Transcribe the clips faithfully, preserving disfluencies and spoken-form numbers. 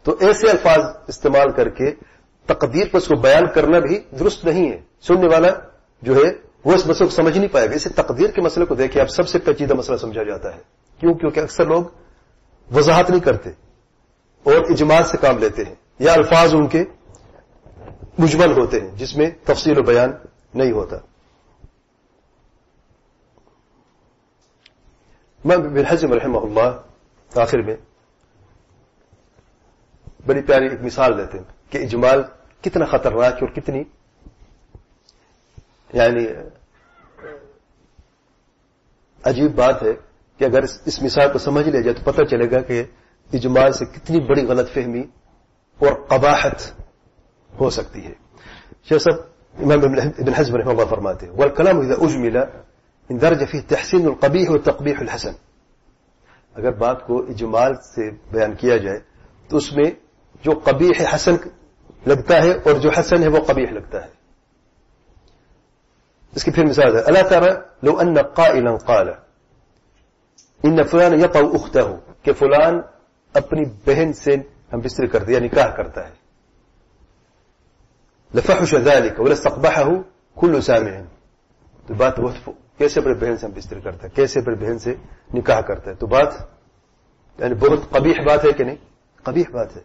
تو ایسے الفاظ استعمال کر کے تقدیر پر اس کو بیان کرنا بھی درست نہیں ہے. سننے والا جو ہے وہ اس مسئلے کو سمجھ نہیں پائے گا. اسے تقدیر کے مسئلے کو دیکھیں، اب سب سے پیچیدہ مسئلہ سمجھا جاتا ہے. کیوں؟ کیونکہ اکثر لوگ وضاحت نہیں کرتے اور اجمال سے کام لیتے ہیں، یا الفاظ ان کے مجمل ہوتے ہیں جس میں تفصیل و بیان نہیں ہوتا. امام ابن حزم رحمہ اللہ آخر میں بڑی پیاری ایک مثال دیتے ہیں کہ اجمال کتنا خطرناک ہے اور کتنی یعنی عجیب بات ہے کہ اگر اس مثال کو سمجھ لیا جائے تو پتہ چلے گا کہ اجمال سے کتنی بڑی غلط فہمی اور قباحت ہو سکتی ہے. شیخ صاحب امام ابن حزم رحمہ اللہ فرماتے ہیں والکلام اذا اجمل اندرج فيه تحسین القبیح وتقبیح الحسن. اگر بات کو اجمال سے بیان کیا جائے تو اس میں جو قبیح حسن لگتا ہے اور جو حسن ہے وہ قبیح لگتا ہے. اس کی پھر مثال ہے الا ترى لو ان قائلا قال ان فلان يطأ اخته کہ فلان اپنی بہن سے ہم بستر کرتے یا نکاح کرتا ہے. لفحش ذلك ولاستقبحه كل سامع. تو بات وہ کیسے اپنی بہن سے ہم بستر کرتا ہے، کیسے اپنی بہن سے نکاح کرتا ہے، تو بات یعنی بہت قبیح بات ہے کہ نہیں؟ قبیح بات ہے.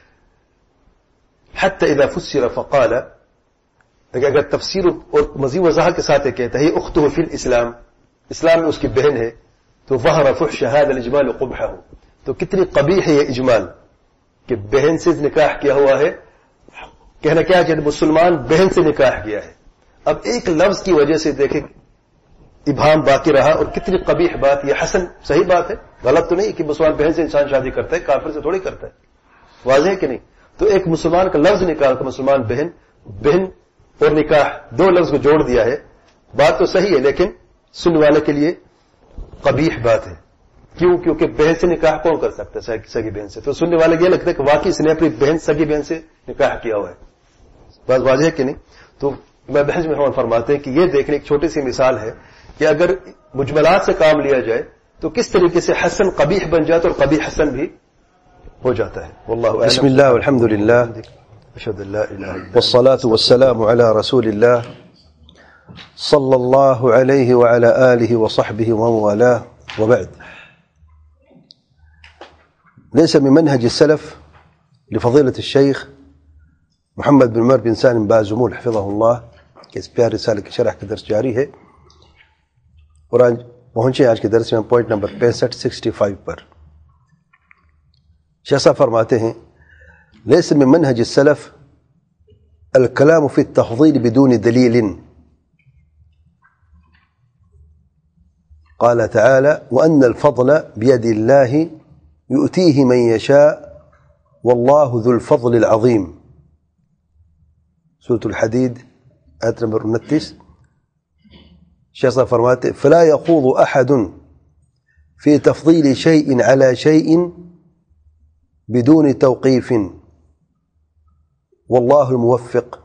حتى اذا فسر فقال اگر تفسیر اور مزید وضاحت کے ساتھ یہ کہتا ہے اخته فی الاسلام، اسلام میں اس کی بہن ہے، تو ظهر فحش هذا الاجمال قبحه. تو کتنی قبیح ہے یہ اجمال کہ بہن سے نکاح کیا ہوا ہے. کہنا کیا کہ مسلمان بہن سے نکاح کیا ہے. اب ایک لفظ کی وجہ سے دیکھیں ابہام باقی رہا اور کتنی قبیح بات. یہ حسن صحیح بات ہے، غلط تو نہیں کہ مسلمان بہن سے انسان شادی کرتا ہے، کافر سے تھوڑی کرتا ہے. واضح ہے کہ نہیں؟ تو ایک مسلمان کا لفظ نکال کر مسلمان بہن بہن اور نکاح دو لفظ کو جوڑ دیا ہے. بات تو صحیح ہے لیکن سننے والے کے لیے قبیح بات ہے. کیوں؟ کیونکہ بہن سے نکاح کون کر سکتا ہے سگی بہن سے؟ تو سننے والے یہ لگتا ہے کہ واقعی اس نے اپنی بہن سگی بہن سے نکاح کیا ہوا ہے. بات واضح ہے کہ نہیں؟ تو میں بحث میں ہم فرماتے ہیں کہ یہ دیکھنے ایک چھوٹی سی مثال ہے کہ اگر مجملات سے کام لیا جائے تو کس طریقے سے حسن قبیح بن جاتا ہے اور قبیح حسن بھی ہو جاتا ہے. واللہ اعلم. بسم اللہ والحمد للہ اشهد ان لا اله الا اللہ والصلاة والسلام على رسول الله صلى الله عليه وعلى آله وصحبه ومن والاه وبعد. ليس من منهج السلف لفضيلة الشيخ محمد بن عمر بن سالم بازمول حفظه الله کہ اس پیار رسالے کی شرح کا درس جاری ہے اور آج پہنچے آج کے درس میں پوائنٹ نمبر پینسٹھ سکسٹی فائیو پر. شیخ صاحب فرماتے ہیں ليس من منهج السلف الكلام في التفضيل بدون دليل. قال تعالى وأن الفضل بيد الله يؤتيه من يشاء والله ذو الفضل العظيم. سورة الحديد آية نمبر انتیس. شیخ صاحب فرماتے فلا يخوض أحد في تفضيل شيء على شيء بدون توقيف والله الموفق.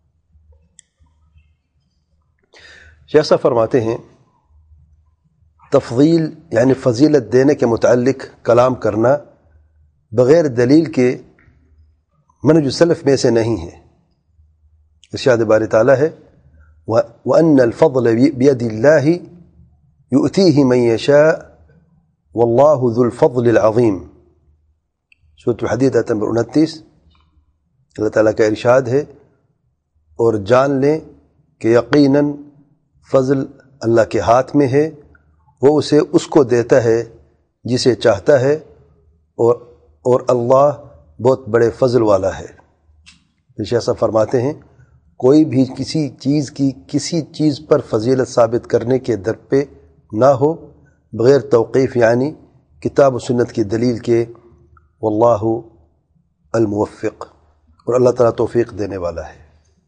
شیخ صاحب فرماتے ہیں تفضیل یعنی فضیلت دینے کے متعلق کلام کرنا بغیر دلیل کے منہج السلف میں سے نہیں ہے. ارشاد باری تعالیٰ ہے وَأَنَّ الْفَضْلَ بِيَدِ اللَّهِ يُؤْتِيهِ مَنْ يَشَاءُ وَاللَّهُ ذُو الْفَضْلِ الْعَظِيمِ. سورۃ الحدید آیت نمبر انتیس. اللہ تعالیٰ کا ارشاد ہے اور جان لیں کہ یقیناً فضل اللہ کے ہاتھ میں ہے، وہ اسے اس کو دیتا ہے جسے چاہتا ہے اور اور اللہ بہت بڑے فضل والا ہے. پھر شیخ صاحب فرماتے ہیں کوئی بھی کسی چیز کی کسی چیز پر فضیلت ثابت کرنے کے در پہ نہ ہو بغیر توقیف یعنی کتاب و سنت کی دلیل کے. واللہ الموفق، اور اللہ تعالیٰ توفیق دینے والا ہے.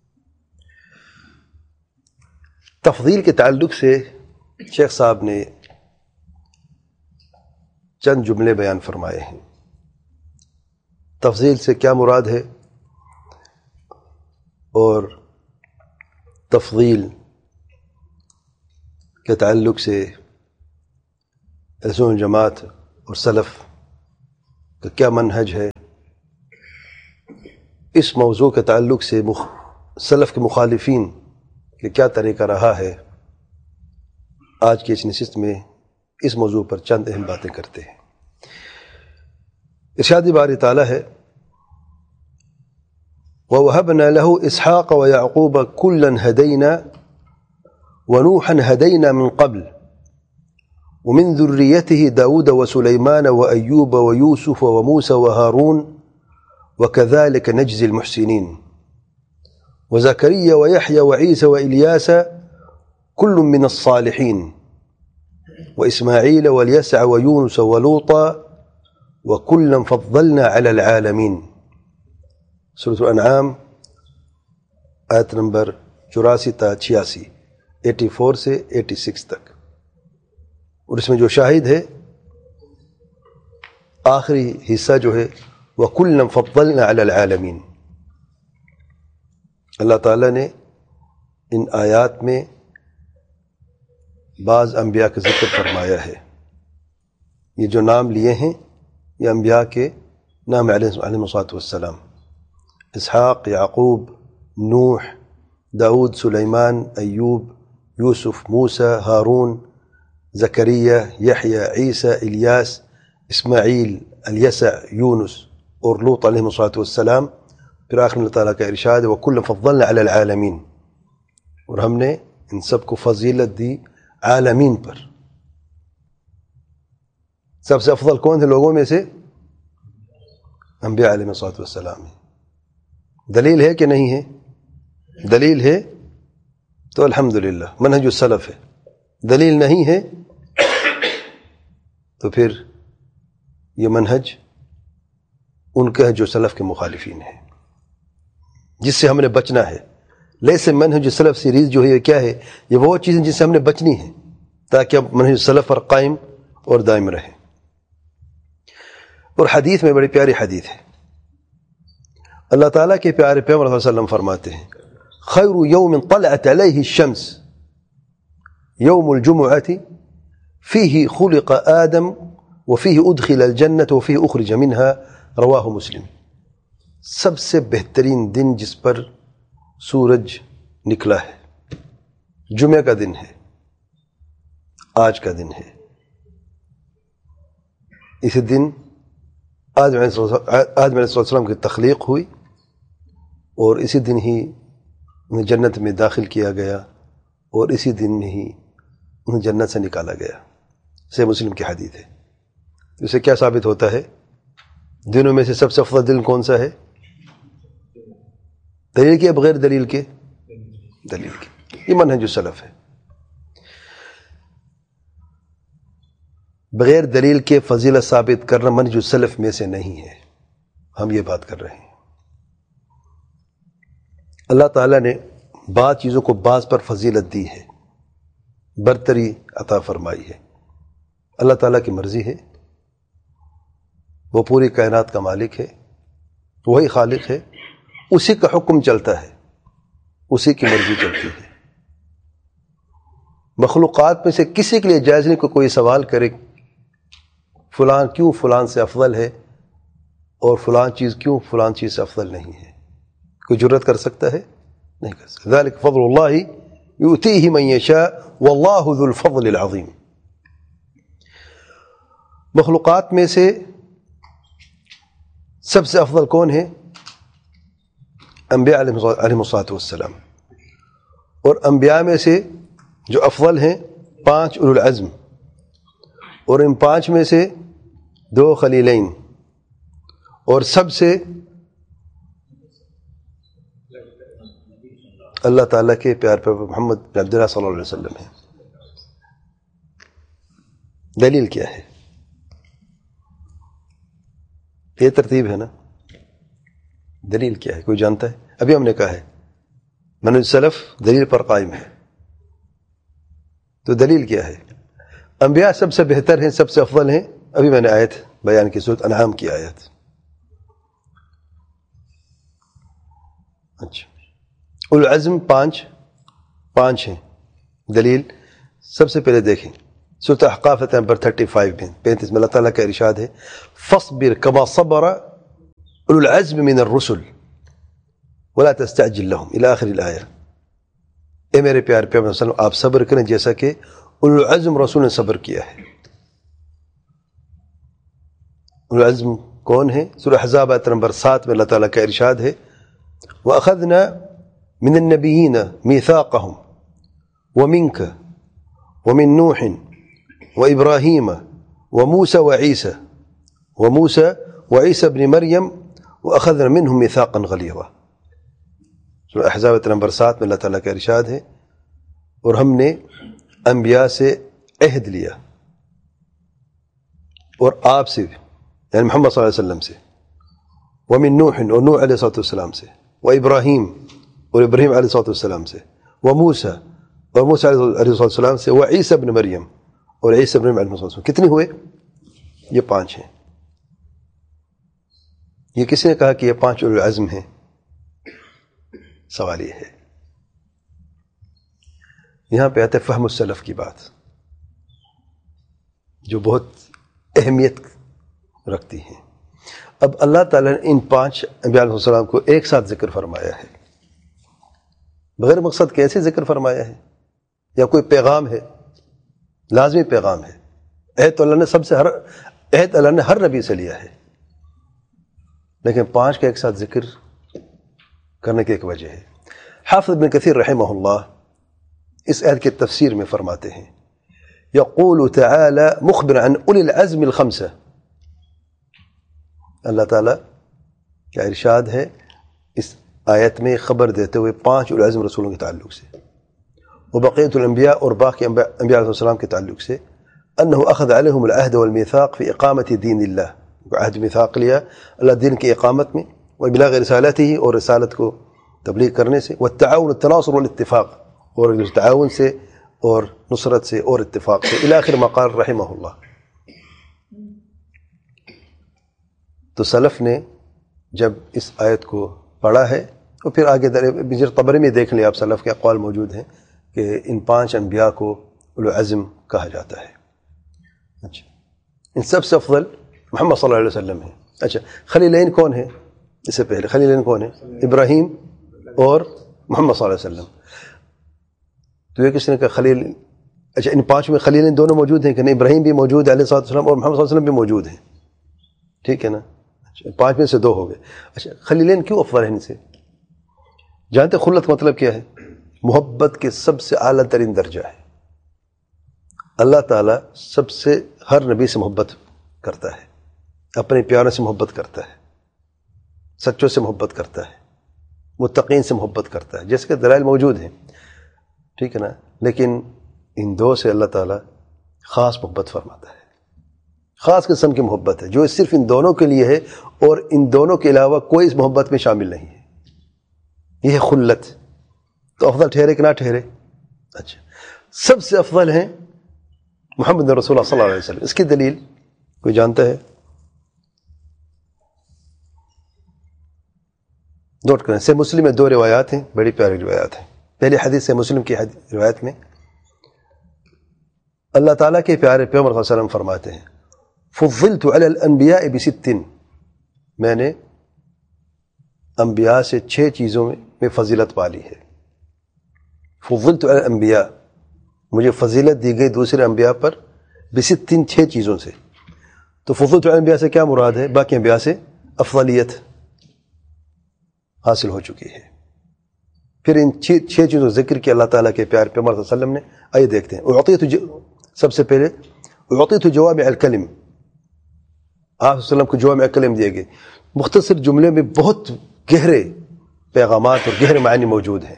تفضیل کے تعلق سے شیخ صاحب نے چند جملے بیان فرمائے ہیں. تفضیل سے کیا مراد ہے اور تفضیل کے تعلق سے اہل سنت جماعت اور سلف کا کیا منہج ہے اس موضوع کے تعلق سے مخ... سلف کے مخالفین کہ کیا طریقہ رہا ہے، آج کی اس نشست میں اس موضوع پر چند اہم باتیں کرتے ہیں۔ ارشاد باری تعالیٰ ہے وَوَهَبْنَا لَهُ إِسْحَاقَ وَيَعْقُوبَ كُلًّا هَدَيْنَا وَنُوحًا هَدَيْنَا مِن قَبْلُ وَمِن ذُرِّيَّتِهِ دَاوُودَ وَسُلَيْمَانَ وَأَيُّوبَ وَيُوسُفَ وَمُوسَى وَهَارُونَ وَكَذَلِكَ نَجْزِي الْمُحْسِنِينَ وَزَكَرِيَّا وَيَحْيَى وَعِيسَى وَإِلْيَاسَ كُلٌّ مِّنَ الصَّالِحِينَ وَإِسْمَاعِيلَ وَالْيَسَعَ وَيُونُسَ وَلُوطًا وَكُلًّا فَضَّلْنَا عَلَى الْعَالَمِينَ۔ سورۃ الانعام آیت نمبر چوراسی تا چھیاسی، ایٹی فور سے ایٹی سکس تک، اور اس میں جو شاہد ہے آخری حصہ جو ہے وَكُلًّا فَضَّلْنَا عَلَى الْعَالَمِينَ۔ اللہ تعالیٰ نے ان آیات میں بعض انبیاء کا ذکر فرمایا ہے۔ یہ جو نام لیے ہیں یہ انبیاء کے نام علیہ الصلوۃ والسلام، اسحاق، یعقوب، نوح، داود، سلیمان، ایوب، یوسف، موسیٰ، ہارون، زکریہ، یحییٰ، عیسیٰ، الیاس، اسماعیل، الیسع، یونس اور لوط علیہ الصلوۃ والسلام۔ پھر آخر اللہ تعالیٰ کا ارشاد ہے وَكُلًّا فَضَّلْنَا عَلَى الْعَالَمِينَ، اور ہم نے ان سب کو فضیلت دی عالمین پر۔ سب سے افضل کون تھے لوگوں میں سے؟ انبیاء علیہ الصلوۃ والسلام۔ دلیل ہے کہ نہیں ہے؟ دلیل ہے تو الحمدللہ منہج السلف ہے، دلیل نہیں ہے تو پھر یہ منہج ان کا ہے جو سلف کے مخالفین ہیں، جس سے ہم نے بچنا ہے۔ لیس منہج السلف سیریز جو ہے یہ کیا ہے؟ یہ وہ چیزیں جس سے ہم نے بچنی ہے تاکہ اب منہج السلف پر قائم اور دائم رہے۔ اور حدیث میں بڑی پیاری حدیث ہے، اللہ تعالیٰ کے پیارے پیغمبر صلی اللہ علیہ وسلم فرماتے ہیں خیر یوم طلعت علیہ الشمس یوم الجمعۃ فیہ خلق آدم وفیہ ادخل الجنۃ وفیہ اخرج منها، رواہ مسلم۔ سب سے بہترین دن جس پر سورج نکلا ہے جمعہ کا دن ہے، آج کا دن ہے۔ اسی دن آدم علیہ السلام کی تخلیق ہوئی اور اسی دن ہی انہیں جنت میں داخل کیا گیا اور اسی دن میں ہی انہیں جنت سے نکالا گیا۔ صحیح مسلم کی حدیث ہے۔ اسے کیا ثابت ہوتا ہے؟ دنوں میں سے سب سے افضل دن کون سا ہے؟ دلیل کے بغیر دلیل کے؟ دلیل کے۔ یہ منہج السلف ہے، بغیر دلیل کے فضیلت ثابت کرنا منہج السلف میں سے نہیں ہے، ہم یہ بات کر رہے ہیں۔ اللہ تعالیٰ نے بعض چیزوں کو بعض پر فضیلت دی ہے، برتری عطا فرمائی ہے۔ اللہ تعالیٰ کی مرضی ہے، وہ پوری کائنات کا مالک ہے، وہی خالق ہے، اسی کا حکم چلتا ہے، اسی کی مرضی چلتی ہے۔ مخلوقات میں سے کسی کے لیے جائز نہیں کہ کوئی سوال کرے فلان کیوں فلان سے افضل ہے اور فلان چیز کیوں فلان چیز سے افضل نہیں ہے۔ کوئی جرت کر سکتا ہے؟ نہیں کر سکتا۔ ذالک فضل اللہ یؤتیہ من یشاء واللہ ذو الفضل العظیم۔ مخلوقات میں سے سب سے افضل کون ہے؟ انبیاء علیہ الصلوۃ والسلام، اور انبیاء میں سے جو افضل ہیں پانچ اولو العزم، اور ان پانچ میں سے دو خلیلین، اور سب سے اللہ تعالیٰ کے پیار پر محمد بن عبداللہ صلی اللہ علیہ وسلم ہے۔ دلیل کیا ہے؟ یہ ترتیب ہے نا، دلیل کیا ہے؟ کوئی جانتا ہے؟ ابھی ہم نے کہا ہے منہج السلف دلیل پر قائم ہے، تو دلیل کیا ہے؟ انبیاء سب سے بہتر ہیں، سب سے افضل ہیں، ابھی میں نے آیت بیان کی، سورۃ انعام کی آیت۔ اچھا، اولو العزم پانچ پانچ ہیں، دلیل سب سے پہلے دیکھیں سورۃ احقاف نمبر تھرٹی فائیو میں پینتیس میں اللہ تعالیٰ کا ارشاد ہے فَاصْبِرْ كَمَا صَبَرَ اولو العزم من الرسل ولا تستعجل لهم الى آخر الآية. اے میرے پیارے پیغمبر صلی اللہ علیہ وسلم آپ صبر کریں جیسا کہ اولو العزم رسول نے صبر کیا ہے. اولو العزم کون ہے؟ سورہ احزاب آیت نمبر سات میں اللہ تعالیٰ کا ارشاد ہے وَأَخَذْنَا مِنَ النَّبِيِّينَ مِيثَاقَهُمْ وَمِنْكَ وَمِن نُوحٍ وَإِبْرَاهِيمَ وَمُوسَى وَعِيسَى وَمُوسَى وَعِيسَى ابْنِ مَرْيَمَ وَأَخَذْنَا مِنْهُمْ مِيثَاقًا غَلِيظًا. سورہ احزاب نمبر سات میں اللہ تعالیٰ کا ارشاد ہے اور ہم نے انبیاء سے عہد لیا اور آپ سے یعنی محمد صلی اللہ علیہ وسلم سے ومن نوح اور نوح علیہ السلام سے وابراہیم اور ابراہیم علیہ السلام سے وموسیٰ اور موسیٰ علیہ السلام سے وعیسیٰ ابن مریم اور عیسیٰ ابن مریم علیہ السلام. کتنے ہوئے؟ یہ پانچ ہیں. یہ کس نے کہا کہ یہ پانچ اولو العزم ہیں؟ سوال یہ ہے. یہاں پہ آتا ہے فہم السلف کی بات جو بہت اہمیت رکھتی ہے. اب اللہ تعالیٰ نے ان پانچ انبیاء علیہ السلام کو ایک ساتھ ذکر فرمایا ہے بغیر مقصد کیسے ذکر فرمایا ہے؟ یا کوئی پیغام ہے؟ لازمی پیغام ہے. عہد اللہ نے سب سے ہر عہد اللہ نے ہر نبی سے لیا ہے لیکن پانچ کا ایک ساتھ ذکر کرنے کی ایک وجہ ہے. حافظ ابن کثیر رحمہ اللہ اس آیت کی تفسیر میں فرماتے ہیں یقول تعالی مخبر عن اولی العزم الخمسہ. اللہ تعالیٰ کا ارشاد ہے اس آیت میں خبر دیتے ہوئے پانچ اولو العزم رسولوں کے تعلق سے وبقیت الانبیاء اور باقی انبیاء علیہ السلام کے تعلق سے انه اخذ عليهم العهد والميثاق في اقامة دین اللہ. عہد میثاق لیا اللہ دین کی اقامت میں وابلاغ رسالته اور رسالت کو تبلیغ کرنے سے والتعاون التناصر والاتفاق اور تعاون سے اور نصرت سے اور اتفاق سے الى آخر ما قال رحمہ اللہ. تو سلف نے جب اس آیت کو پڑھا ہے تو پھر آگے بجر طبری میں دیکھ لیں آپ سلف کے اقوال موجود ہیں کہ ان پانچ انبیاء کو اولو العزم کہا جاتا ہے. اچھا ان سب سے افضل محمد صلی اللہ علیہ وسلم ہے. اچھا خلیلین کون ہیں؟ اس سے پہلے خلیلین کون ہیں؟ ابراہیم اور محمد صلی اللہ علیہ وسلم. تو یہ کس نے کہا خلیل؟ اچھا ان پانچ میں خلیلین دونوں موجود ہیں کہ نہیں؟ ابراہیم بھی موجود ہے علیہ الصلوۃ والسلام اور محمد صلی اللہ علیہ وسلم بھی موجود ہیں. ٹھیک ہے نا؟ اچھا پانچ میں سے دو ہو گئے. اچھا خلیلین کیوں افضل ہیں ان سے؟ جانتے خلت مطلب کیا ہے؟ محبت کے سب سے اعلیٰ ترین درجہ ہے. اللہ تعالیٰ سب سے ہر نبی سے محبت کرتا ہے، اپنے پیاروں سے محبت کرتا ہے، سچوں سے محبت کرتا ہے، متقین سے محبت کرتا ہے، جیسے کہ دلائل موجود ہیں. ٹھیک ہے نا؟ لیکن ان دو سے اللہ تعالیٰ خاص محبت فرماتا ہے، خاص قسم کی محبت ہے جو صرف ان دونوں کے لیے ہے اور ان دونوں کے علاوہ کوئی اس محبت میں شامل نہیں ہے. یہ ہے خلت. تو افضل ٹھہرے کہ نہ ٹھہرے؟ اچھا سب سے افضل ہیں محمد رسول اللہ صلی اللہ علیہ وسلم. اس کی دلیل کوئی جانتا ہے؟ نوٹ کریں. سے مسلم میں دو روایات ہیں، بڑی پیاری روایات ہیں. پہلی حدیث سے مسلم کی روایت میں اللہ تعالیٰ کے پیارے پیغمبر صلی اللہ علیہ وسلم فرماتے ہیں فضلت علی الانبیاء بست، میں نے انبیاء سے چھ چیزوں میں فضیلت پالی ہے. فضلت علی الانبیاء، مجھے فضیلت دی گئی دوسرے انبیاء پر بستن، چھ چیزوں سے. تو فضلت علی الانبیاء سے کیا مراد ہے؟ باقی انبیاء سے افضلیت حاصل ہو چکی ہے. پھر ان چھ چھ چیزوں ذکر کی اللہ تعالیٰ کے پیار پیغمبر صلی اللہ علیہ وسلم نے. آئیے دیکھتے ہیں. اعطیت، سب سے پہلے اعطیت جوامع الکلم، آپ وسلم کو جوامع الکلم دیے گئے. مختصر جملے میں بہت گہرے پیغامات اور گہرے معنی موجود ہیں.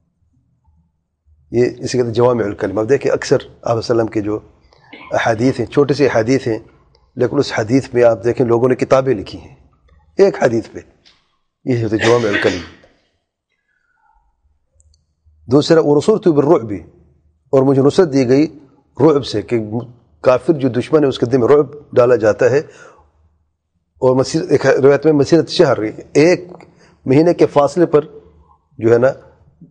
یہ اسی کہتے ہیں جوامع الکلم. اب دیکھیں اکثر آپ وسلم کے جو احادیث ہیں، چھوٹے سے احادیث ہیں، لیکن اس حدیث میں آپ دیکھیں لوگوں نے کتابیں لکھی ہیں ایک حدیث پہ. یہ ہوتے جوامع الکلم. دوسرا ورسولت بالرعب، اور مجھے نصرت دی گئی رعب سے، کہ کافر جو دشمن ہے اس کے دل میں رعب ڈالا جاتا ہے. اور مسیر ایک روایت میں مسیرت شہر، ایک مہینے کے فاصلے پر جو ہے نا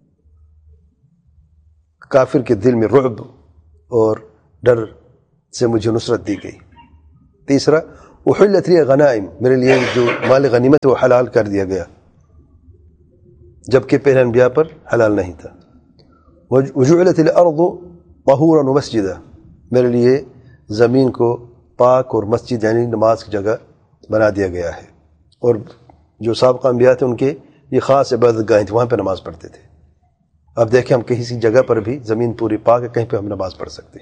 کافر کے دل میں رعب اور ڈر سے مجھے نصرت دی گئی. تیسرا احلت لی غنائم، میرے لیے جو مال غنیمت وہ حلال کر دیا گیا. جبکہ پہلے انبیاء پر حلال نہیں تھا. وجعلت الارض طہورا ومسجدا، میرے لیے زمین کو پاک اور مسجد یعنی نماز کی جگہ بنا دیا گیا ہے. اور جو سابقہ انبیاء تھے ان کے یہ خاص عبادت گاہیں تھیں، وہاں پہ نماز پڑھتے تھے. اب دیکھیں ہم کسی جگہ پر بھی زمین پوری پاک ہے، کہیں پہ ہم نماز پڑھ سکتے ہیں.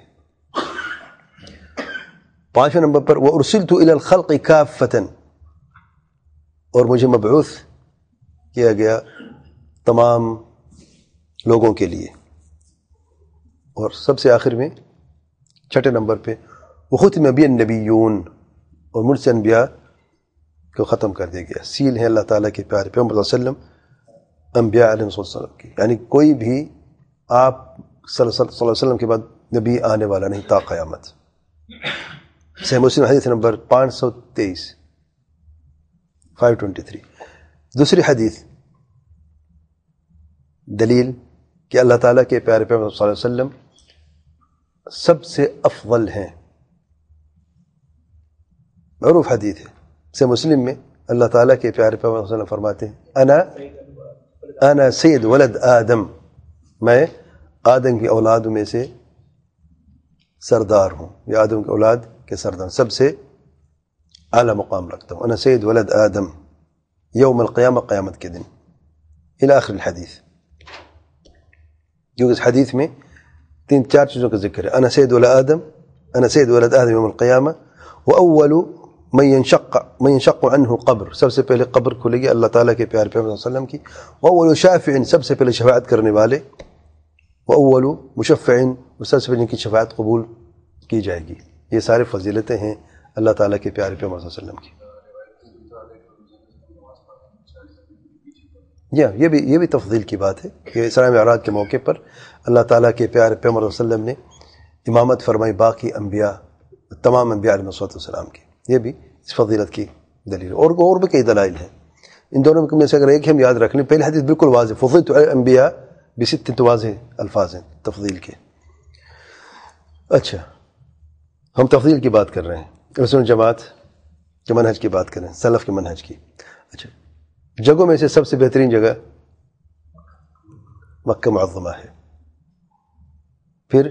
پانچویں نمبر پر وَأُرْسِلْتُ إِلَى الْخَلْقِ كَافَّةً، اور مجھے مبعوث کیا گیا تمام لوگوں کے لیے. اور سب سے آخر میں چھٹے نمبر پہ وَخُتِمَ بِي النَّبِيُّونَ، اور مجھ سے انبیاء کو ختم کر دیا گیا. سیل ہے اللہ تعالیٰ کے پیارے پیغمبر صلی اللہ علیہ وسلم انبیاء علیہ السلام کی، یعنی کوئی بھی آپ صلی اللہ علیہ وسلم کے بعد نبی آنے والا نہیں تا قیامت. صحیح مسلم حدیث نمبر پانچ سو تیئیس فائیو ٹوینٹی تھری. دوسری حدیث دلیل کہ اللہ تعالیٰ کے پیارے پیغمبر صلی اللہ علیہ وسلم سب سے افضل ہیں. معروف حدیث ہے سے مسلم میں اللہ تعالیٰ کے پیارے پیغمبر صلی اللہ علیہ وسلم فرماتے ہیں انا انا سید ولد آدم، میں آدم کی اولاد میں سے سردار ہوں، یا آدم کی اولاد کے سردار سب سے اعلیٰ مقام رکھتا ہوں. انا سید ولد آدم یوم القیامہ، قیامت کے دن، الی آخر الحدیث. جو اس حدیث میں تین چار چیزوں کا ذکر ہے. انا سید ولد آدم، انا سید ولد آدم یوم القیامہ، واول من ينشق من ينشق عنه القبر، سب سے پہلے قبر کھلے گی اللہ تعالیٰ کے پیارے پیغمبر صلی اللہ علیہ وسلم کی. واول شافع، سب سے پہلے شفاعت کرنے والے. واول مشفع، سب سے پہلے ان کی شفاعت قبول کی جائے گی. یہ سارے فضیلتیں ہیں اللہ تعالیٰ کے پیارے پیغمبر صلی اللہ علیہ وسلم کی. یا یہ بھی یہ بھی تفضیل کی بات ہے کہ اسراء معراج کے موقع پر اللہ تعالیٰ کے پیارے پیغمبر صلی اللہ علیہ وسلم نے امامت فرمائی باقی انبیاء، تمام انبیاء علیہ السلام کی. یہ بھی اس فضیلت کی دلیل. اور اور بھی کئی دلائل ہیں. ان دونوں میں سے اگر ایک ہم یاد رکھ لیں، پہلی حدیث بالکل واضح، فضلت علی الانبیاء بست واضح الفاظ ہیں تفضیل کے. اچھا، ہم تفضیل کی بات کر رہے ہیں، رسول جماعت کے منہج کی بات کر رہے ہیں، سلف کے منہج کی. اچھا، جگہوں میں سے سب سے بہترین جگہ مکہ معظمہ ہے، پھر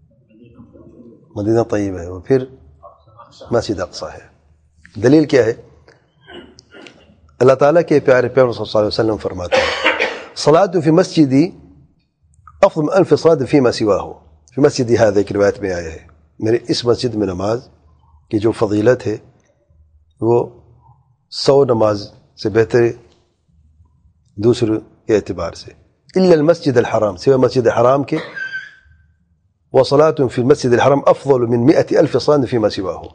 مدینہ طیبہ ہے، اور پھر مسجد اقصی ہے. دلیل کیا ہے؟ اللہ تعالیٰ کے پیارے پیغمبر صلی اللہ علیہ وسلم فرماتے ہیں صلاۃ فی مسجدی افضل من الف صلاۃ فیما سواہ. فی مسجدی هذا ایک روایت میں آیا ہے، میرے اس مسجد میں نماز کی جو فضیلت ہے وہ سو نماز سے بہتر ہے دوسرے کے اعتبار سے. الا المسجد الحرام، سوى مسجد حرام کے. وصلاة في المسجد الحرام افضل من مئة الف صلاة فيما سواه.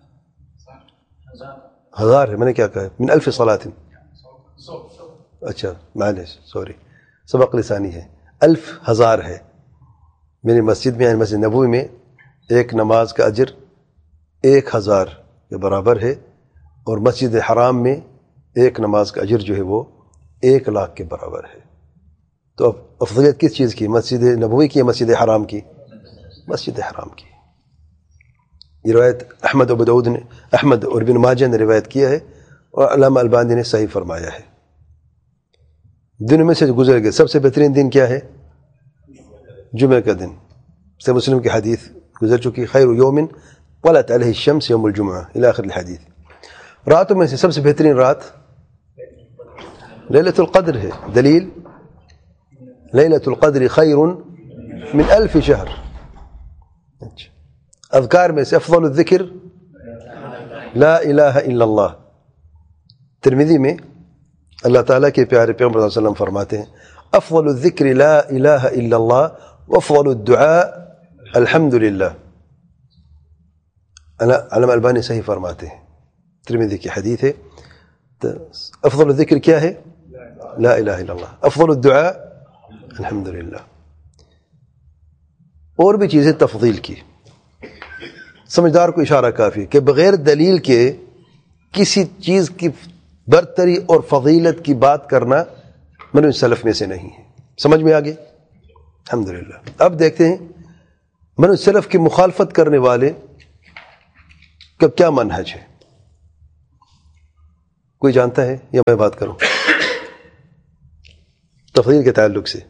ہزار ہے، میں نے کیا کہا من الف صلاة. اچھا معلش سوری، سبق لسانی ہے. الف ہزار ہے میری مسجد میں، یعنی مسجد نبوی میں ایک نماز کا اجر ایک ہزار کے برابر ہے، اور مسجد حرام میں ایک نماز کا اجر جو ہے وہ ایک لاکھ کے برابر ہے. تو اب افضلیت کس چیز کی؟ مسجد نبوی کی یا مسجد حرام کی؟ مسجد حرام کی. یہ روایت احمد ابو داؤد نے احمد اور ابن ماجہ نے روایت کیا ہے، اور علامہ البانی نے صحیح فرمایا ہے. دنوں میں سے گزر گئے سب سے بہترین دن کیا ہے؟ جمعہ کا دن. سے مسلم کی حدیث گزر چکی، خیر یوم طلعت علیہ الشمس یوم الجمعہ الی آخر الحدیث. راتوں میں سے سب سے بہترین رات لیلۃ القدر ہے. دلیل لیلۃ القدر خیر من الف شہر. اچھا، اذکار میں سے افضل الذکر لا الہ الا اللہ. ترمذی میں اللہ تعالیٰ کے پیارے پیغمبر صلی اللہ علیہ وسلم فرماتے ہیں افضل الذکر لا الہ الا اللہ وافضل الدعاء الحمد للہ. علامہ البانی صحیح فرماتے ہیں، ترمذی کی حدیث ہے. افضل الذکر کیا ہے؟ لا الہ الا اللہ. افضل الدعاء الحمد للہ. اور بھی چیزیں تفضیل کی، سمجھدار کو اشارہ کافی کہ بغیر دلیل کے کسی چیز کی برتری اور فضیلت کی بات کرنا منہج سلف میں سے نہیں ہے. سمجھ میں آگے؟ الحمدللہ. اب دیکھتے ہیں منہج سلف کی مخالفت کرنے والے کا کیا منہج ہے. کوئی جانتا ہے یا میں بات کروں؟ تفضیل کے تعلق سے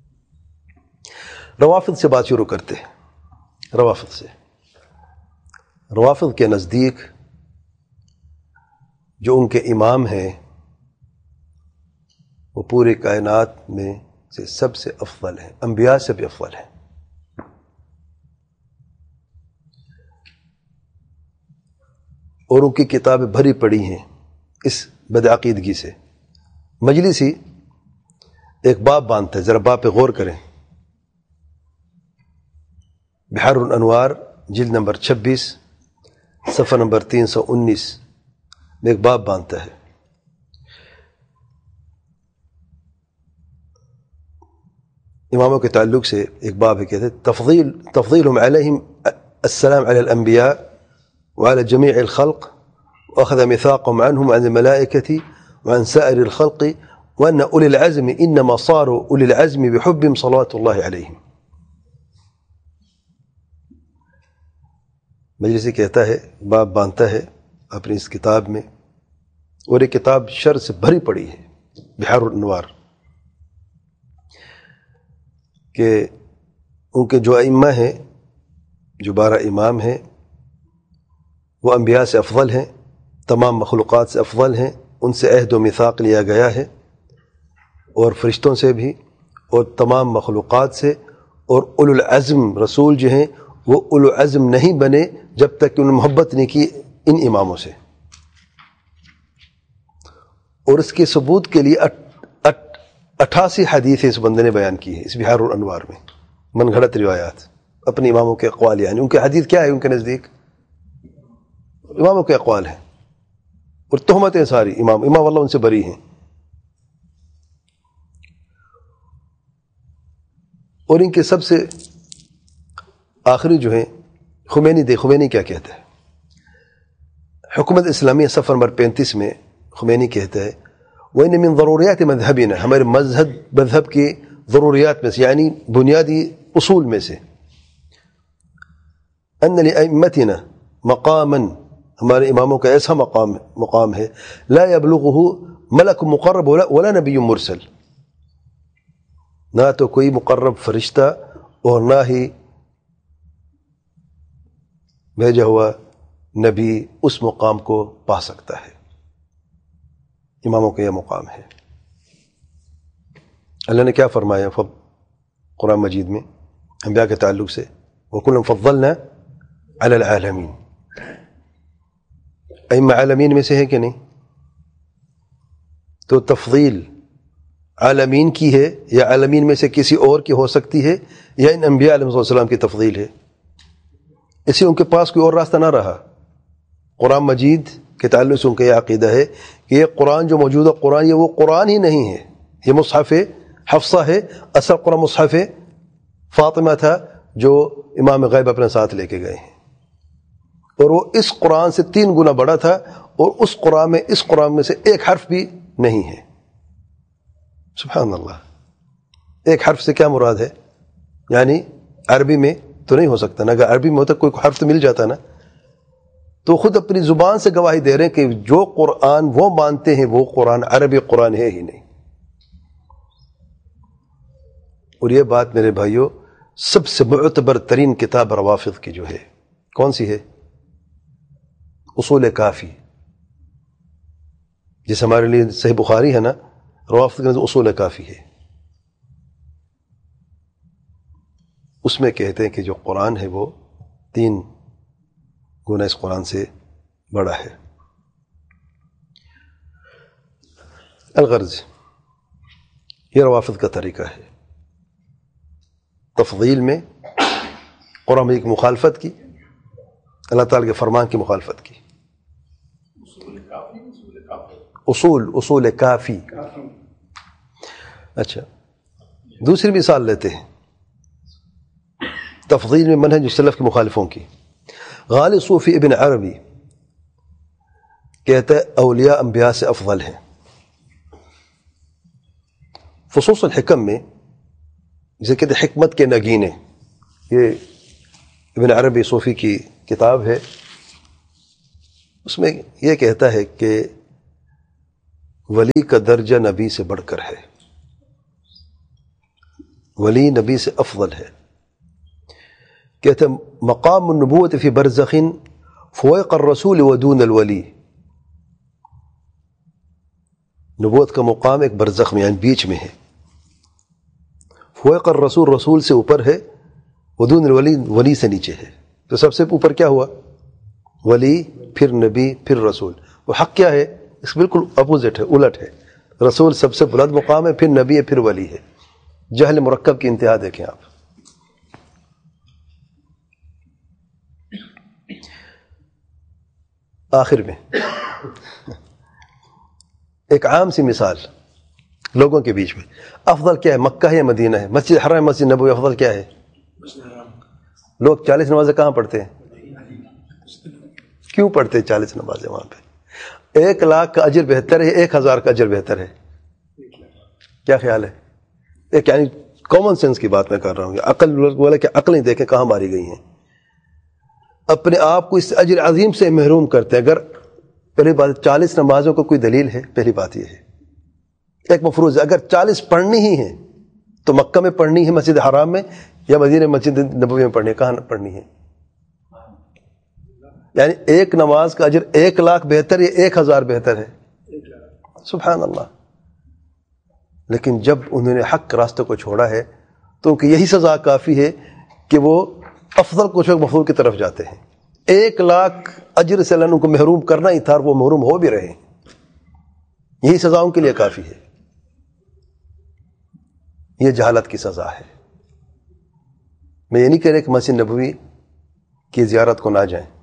روافض سے بات شروع کرتے ہیں. روافض سے روافض کے نزدیک جو ان کے امام ہیں وہ پورے کائنات میں سے سب سے افضل ہیں، انبیاء سے بھی افضل ہیں. اور ان کی کتابیں بھری پڑی ہیں اس بدعقیدگی سے. مجلسی ایک باب باندھتا ہے، ذرا باب پہ غور کریں. بحار الانوار جلد نمبر چھبیس صفحہ نمبر تین سو انیس میں ایک باب باندھتا ہے. اماموں کے تعلق سے ایک باب ہے، کہتے ہیں تفضیل تفضیلهم علیہم السلام علی الانبیاء وعلى جميع الخلق واخذ ميثاقهم عنهم عن الملائكة وعن سائر الخلق وان اولي العزم انما صاروا اولي العزم بحبهم صلوات الله عليهم. مجلسی کہتا ہے، باب باندھتا ہے اپنی اس کتاب میں، اور یہ کتاب شر سے بھری پڑی ہے، بحار الانوار، کہ ان کے جو ائمہ ہیں، جو بارہ امام ہیں، وہ انبیاء سے افضل ہیں، تمام مخلوقات سے افضل ہیں. ان سے عہد و میثاق لیا گیا ہے، اور فرشتوں سے بھی، اور تمام مخلوقات سے. اور اولو العزم رسول جو ہیں وہ اولو العزم نہیں بنے جب تک کہ انہوں نے محبت نہیں کی ان اماموں سے. اور اس کے ثبوت کے لیے اٹھاسی حدیث اس بندے نے بیان کی ہے اس بحار الانوار میں، من گھڑت روایات، اپنے اماموں کے اقوال. یعنی ان کے حدیث کیا ہے ان کے نزدیک؟ اماموں کے اقوال ہیں، اور تہمتیں ساری امام امام اللہ ان سے بری ہیں. اور ان کے سب سے آخری جو ہیں خمینی، دے خمینی کیا کہتا ہے؟ حکومت اسلامیہ صفحہ نمبر پینتیس میں خمینی کہتا ہے وَإِنَّ مِن ضروریات مذہبنا، ہمارے مذہب مذہب کی ضروریات میں سے، یعنی بنیادی اصول میں سے، أَنَّ لِأَئِمَّتِنَا مقامًا، ہمارے اماموں کا ایسا مقام مقام ہے لا يبلغه ملک مقرب ولا نبی مرسل، نہ تو کوئی مقرب فرشتہ اور نہ ہی بھیجا ہوا نبی اس مقام کو پا سکتا ہے. اماموں کا یہ مقام ہے. اللہ نے کیا فرمایا قرآن مجید میں انبیاء کے تعلق سے؟ وَكُلًّا فَضَّلْنَا عَلَى الْعَالَمِينَ. ائمہ عالمین میں سے ہے کہ نہیں؟ تو تفضیل عالمین کی ہے یا عالمین میں سے کسی اور کی ہو سکتی ہے، یا ان انبیاء علیہ السلام کی تفضیل ہے؟ اسی ان کے پاس کوئی اور راستہ نہ رہا. قرآن مجید کے تعلق سے ان کا یہ عقیدہ ہے کہ یہ قرآن جو موجودہ قرآن، یہ وہ قرآن ہی نہیں ہے، یہ مصحف حفصہ ہے. اصل قرآن مصحف فاطمہ تھا جو امام غیب اپنے ساتھ لے کے گئے ہیں، اور وہ اس قرآن سے تین گنا بڑا تھا، اور اس قرآن میں اس قرآن میں سے ایک حرف بھی نہیں ہے. سبحان اللہ. ایک حرف سے کیا مراد ہے؟ یعنی عربی میں تو نہیں ہو سکتا نا، اگر عربی میں ہوتا کوئی حرف تو مل جاتا نا. تو خود اپنی زبان سے گواہی دے رہے ہیں کہ جو قرآن وہ مانتے ہیں وہ قرآن عربی قرآن ہے ہی نہیں. اور یہ بات میرے بھائیوں سب سے معتبر ترین کتاب روافض کی جو ہے کون سی ہے؟ اصول کافی، جس ہمارے لیے صحیح بخاری ہے نا، روافض کے اصول کافی ہے. اس میں کہتے ہیں کہ جو قرآن ہے وہ تین گنا اس قرآن سے بڑا ہے. الغرض یہ روافض کا طریقہ ہے تفضیل میں قرآن مجید کی مخالفت کی، اللہ تعالیٰ کے فرمان کی مخالفت کی. اصول اصول کافی. اچھا دوسری مثال لیتے ہیں تفضیل میں منہج سلف کے مخالفوں کی. غالب صوفی ابن عربی کہتا ہے اولیاء انبیاء سے افضل ہیں. فصوص الحکم میں جسے کہتے ہیں حکمت کے نگینے، یہ ابن عربی صوفی کی کتاب ہے، اس میں یہ کہتا ہے کہ ولی کا درجہ نبی سے بڑھ کر ہے. ولی نبی سے افضل ہے. کہتے ہیں مقام النبوت فی برزخ فوق الرسول ودون الولی. نبوت کا مقام ایک برزخ میں یعنی بیچ میں ہے. فوق الرسول رسول سے اوپر ہے، ودون الولی ولی سے نیچے ہے. تو سب سے اوپر کیا ہوا؟ ولی، پھر نبی، پھر رسول. وہ حق کیا ہے؟ اس بالکل اپوزٹ ہے، الٹ ہے. رسول سب سے بلند مقام ہے، پھر نبی ہے، پھر ولی ہے. جہل مرکب کی انتہا دیکھیں آپ. آخر میں ایک عام سی مثال لوگوں کے بیچ میں، افضل کیا ہے؟ مکہ ہے یا مدینہ ہے؟ مسجد حرام، مسجد نبوی، افضل کیا ہے؟ لوگ چالیس نمازیں کہاں پڑھتے ہیں؟ کیوں پڑھتے ہیں چالیس نمازیں وہاں پہ؟ ایک لاکھ کا اجر بہتر ہے، ایک ہزار کا اجر بہتر ہے؟ کیا خیال ہے؟ ایک یعنی کامن سینس کی بات میں کر رہا ہوں. عقل لوگ بولے کہ عقلیں دیکھیں کہاں ماری گئی ہیں. اپنے آپ کو اس اجر عظیم سے محروم کرتے ہیں. اگر پہلی بات چالیس نمازوں کو کوئی دلیل ہے؟ پہلی بات یہ ہے ایک مفروض ہے. اگر چالیس پڑھنی ہی ہیں تو مکہ میں پڑھنی ہے مسجد حرام میں، یا مدینہ مسجد نبوی میں پڑھنی ہے؟ کہاں پڑھنی ہے؟ یعنی ایک نماز کا اجر ایک لاکھ بہتر یا ایک ہزار بہتر ہے؟ سبحان اللہ. لیکن جب انہوں نے حق راستے کو چھوڑا ہے تو ان کی یہی سزا کافی ہے کہ وہ افضل کچھ مفضول کی طرف جاتے ہیں. ایک لاکھ اجر سے اللہ ان کو محروم کرنا ہی تھا، اور وہ محروم ہو بھی رہے ہیں. یہی سزا ان کے لیے کافی ہے. یہ جہالت کی سزا ہے. میں یہ نہیں کہہ رہا کہ مسجد نبوی کی زیارت کو نہ جائیں.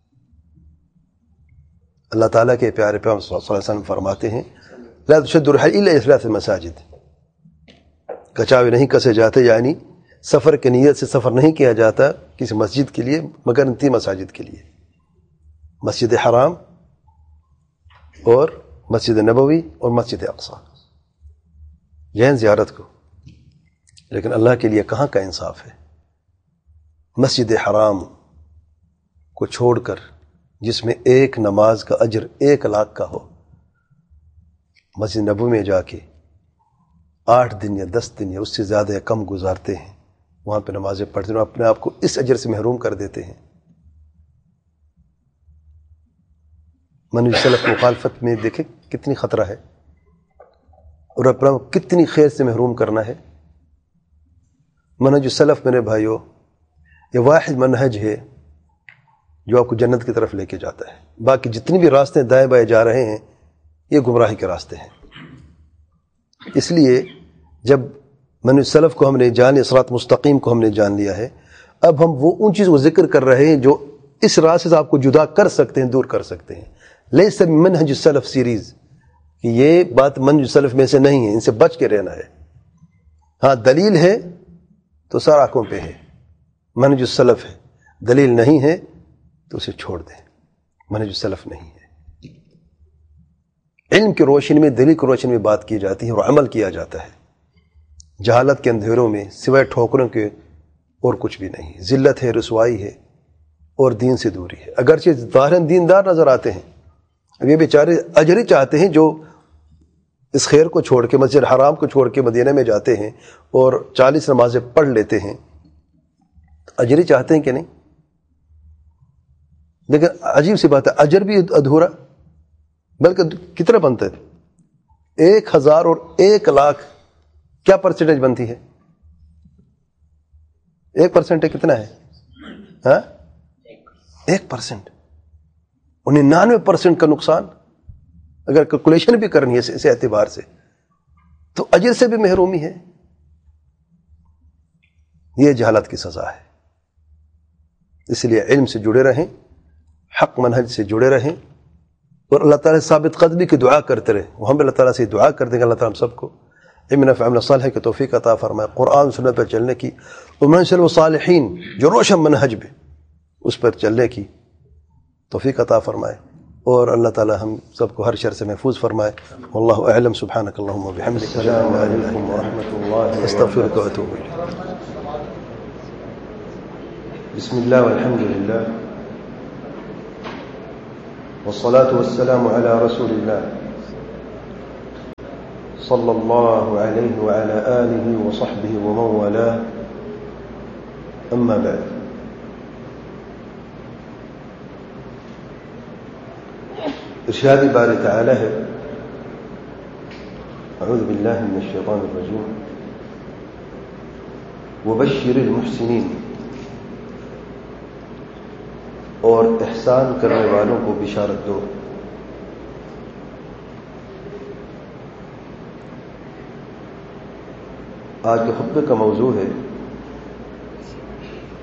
اللہ تعالیٰ کے پیارے پیغمبر صلی اللہ علیہ وسلم فرماتے ہیں لا تشد الرحال الا اثلاث المساجد. کچاوے نہیں کسے جاتے، یعنی سفر کی نیت سے سفر نہیں کیا جاتا کسی مسجد کے لیے مگر ان تین مساجد کے لیے، مسجد حرام اور مسجد نبوی اور مسجد اقصی. یہ زیارت کو. لیکن اللہ کے لیے کہاں کا انصاف ہے؟ مسجد حرام کو چھوڑ کر جس میں ایک نماز کا اجر ایک لاکھ کا ہو، مسجد نبوی میں جا کے آٹھ دن یا دس دن یا اس سے زیادہ یا کم گزارتے ہیں، وہاں پہ نمازیں پڑھتے ہیں، اپنے آپ کو اس اجر سے محروم کر دیتے ہیں. منہج سلف مخالفت میں دیکھیں کتنی خطرہ ہے، اور اپنا کتنی خیر سے محروم کرنا ہے. منہج سلف میرے بھائیوں یہ واحد منہج ہے جو آپ کو جنت کی طرف لے کے جاتا ہے. باقی جتنی بھی راستے دائیں بائیں جا رہے ہیں یہ گمراہی کے راستے ہیں. اس لیے جب منہج سلف کو ہم نے جان، صراط مستقیم کو ہم نے جان لیا ہے، اب ہم وہ ان چیز کو ذکر کر رہے ہیں جو اس راستے سے آپ کو جدا کر سکتے ہیں، دور کر سکتے ہیں. لیس منہج السلف سیریز، کہ یہ بات منہج سلف میں سے نہیں ہے، ان سے بچ کے رہنا ہے. ہاں دلیل ہے تو سارا آنکھوں پہ ہے، منہج السلف ہے. دلیل نہیں ہے تو اسے چھوڑ دیں، منہج السلف نہیں ہے. علم کی روشنی میں، دلیل کی روشنی میں بات کی جاتی ہے اور عمل کیا جاتا ہے. جہالت کے اندھیروں میں سوائے ٹھوکروں کے اور کچھ بھی نہیں. ذلت ہے، رسوائی ہے اور دین سے دوری ہے. اگرچہ ظاہراً دیندار نظر آتے ہیں، اب یہ بیچارے اجر ہی چاہتے ہیں جو اس خیر کو چھوڑ کے، مسجد حرام کو چھوڑ کے مدینہ میں جاتے ہیں اور چالیس نمازیں پڑھ لیتے ہیں. اجر ہی چاہتے ہیں کہ نہیں؟ لیکن عجیب سی بات ہے، اجر بھی ادھورا، بلکہ کتنا بنتا ہے؟ ایک ہزار اور ایک لاکھ کیا پرسنٹیج بنتی ہے؟ ایک پرسنٹ کتنا ہے؟ ہاں ایک پرسنٹ. اور ننانوے پرسنٹ کا نقصان اگر کیلکولیشن بھی کرنی ہے اس اعتبار سے تو اجر سے بھی محرومی ہے. یہ جہالت کی سزا ہے. اس لیے علم سے جڑے رہیں، حق منہج سے جڑے رہیں، اور اللہ تعالیٰ ثابت قدمی کی دعا کرتے رہیں. وہ ہم اللہ تعالیٰ سے دعا کر دیں گے اللہ تعالیٰ ہم سب کو علم نافع عمل صالح کی توفیق عطا فرمائے، قرآن سنت پر چلنے کی، اور منہج صالحین جو روشن منہج بھی اس پر چلنے کی توفیق عطا فرمائے، اور اللہ تعالیٰ ہم سب کو ہر شر سے محفوظ فرمائے. واللہ اعلم. سبحانک اللہم و بحمدک، السلام علیکم ورحمۃ اللہ، استغفرک و اتوب الیک. بسم اللہ والحمد للہ والصلاة والسلام على رسول اللہ. صلى الله عليه وعلى آله وصحبه ومن والاه أما بعد. ارشاد باری تعالی ہے اعوذ باللہ من الشیطان الرجیم وبشر المحسنین، اور احسان کرنے والوں کو بشارت دو. آج کے خطبے کا موضوع ہے